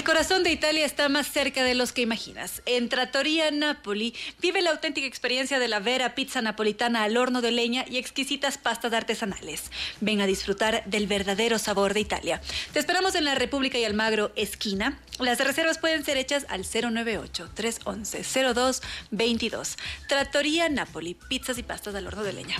corazón de Italia está más cerca de los que imaginas. En Trattoria Napoli vive la auténtica experiencia de la vera pizza napolitana al horno de leña y exquisitas pastas artesanales. Ven a disfrutar del verdadero sabor de Italia. Te esperamos en la República y Almagro, esquina. Las reservas pueden ser hechas al 098-311-0222. Trattoria Napoli, pizzas y pastas al horno de leña.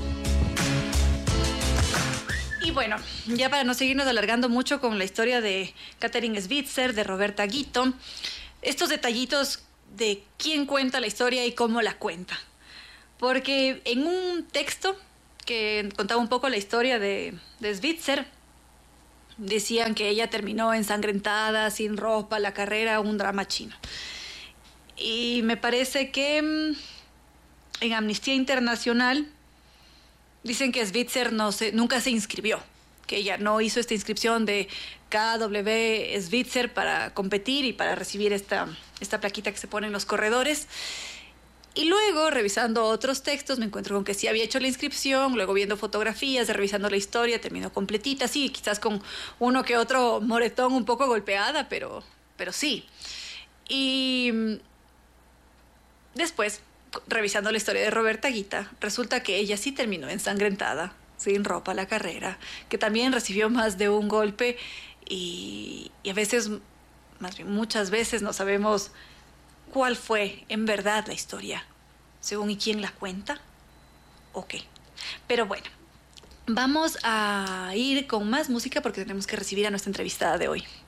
Y bueno, ya para no seguirnos alargando mucho con la historia de Catherine Switzer, de Roberta Guito, estos detallitos de quién cuenta la historia y cómo la cuenta. Porque en un texto que contaba un poco la historia de Switzer, decían que ella terminó ensangrentada, sin ropa, la carrera, un drama chino. Y me parece que en Amnistía Internacional dicen que Switzer nunca se inscribió, que ella no hizo esta inscripción de KW Switzer para competir y para recibir esta plaquita que se pone en los corredores. Y luego, revisando otros textos, me encuentro con que sí había hecho la inscripción, luego viendo fotografías, revisando la historia, terminó completita, sí, quizás con uno que otro moretón un poco golpeada, pero sí. Y después, revisando la historia de Roberta Guita, resulta que ella sí terminó ensangrentada, sin ropa la carrera, que también recibió más de un golpe y a veces, más bien muchas veces, no sabemos cuál fue en verdad la historia, según y quién la cuenta o qué. Pero bueno, vamos a ir con más música porque tenemos que recibir a nuestra entrevistada de hoy.